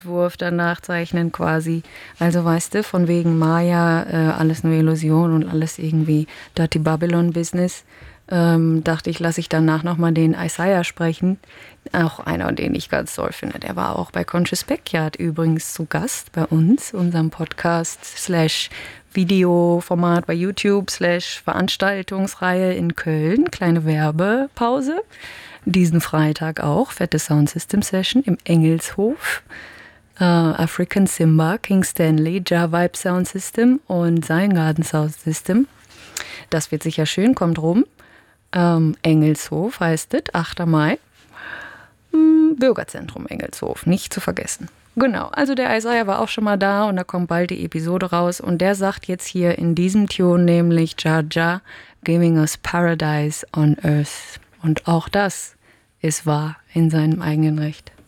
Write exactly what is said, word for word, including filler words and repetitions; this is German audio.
Wurf danach zeichnen quasi. Also weißt du, von wegen Maya, äh, alles nur Illusion und alles irgendwie Dirty Babylon Business. Ähm, dachte ich, lasse ich danach nochmal den Isaiah sprechen. Auch einer, den ich ganz toll finde. Der war auch bei Conscious Backyard übrigens zu Gast bei uns, unserem Podcast slash Videoformat bei YouTube slash Veranstaltungsreihe in Köln. Kleine Werbepause. Diesen Freitag auch, fette Soundsystem Session im Engelshof. Uh, African Simba, King Stanley, Jar-Vibe Sound System und Zion Garden Sound System. Das wird sicher schön, kommt rum. Ähm, Engelshof heißt es, achter Mai. Hm, Bürgerzentrum Engelshof, nicht zu vergessen. Genau, also der Isaiah war auch schon mal da und da kommt bald die Episode raus. Und der sagt jetzt hier in diesem Tune nämlich Jah Jah, giving us paradise on earth. Und auch das ist wahr in seinem eigenen Recht.